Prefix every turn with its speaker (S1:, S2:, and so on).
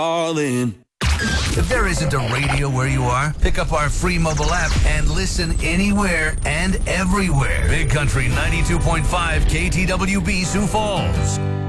S1: All in.
S2: If there isn't a radio where you are, pick up our free mobile app and listen anywhere and everywhere. Big Country 92.5 KTWB Sioux Falls.